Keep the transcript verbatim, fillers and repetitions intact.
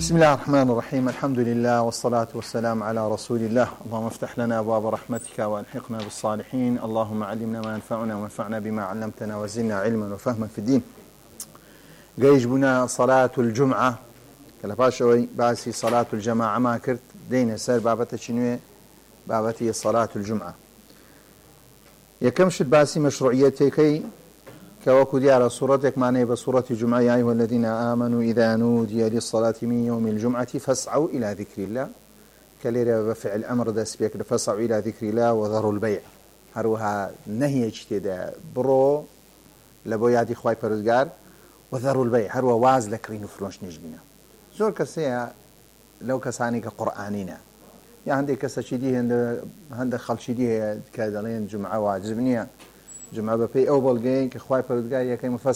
بسم الله الرحمن الرحيم. الحمد لله والصلاة والسلام على رسول الله. اللهم افتح لنا أبواب رحمتك وألحقنا بالصالحين. اللهم علمنا ما ينفعنا وانفعنا بما علمتنا وزدنا علما وفهما في الدين. جيش بنا صلاة الجمعة كلا باشوي باسي صلاة الجماعة ما كرت دين سير بابته شنوه بابتي صلاة الجمعة يكمش باسي مشروعيتي كي كوكو ديار صورتك معناه بصورة الجمعة يا أيها الذين آمنوا إذا نودي للصلاة من يوم الجمعة فاسعوا إلى ذكر الله كليرة بفعل أمر داس بيك فاسعوا إلى ذكر الله وذروا البيع هروها نهي اجتدا برو لبو يادي خواي برزقار وذروا البيع هروها واز لكرين فروش نجدنا زور كسيا لو كساني كقرآنينا يا عندي كسا شديه هند هند خل شديه كذلين جمعة واجبنيا جمعة بفي أول جاي كخواي برزقار يا كي مفسر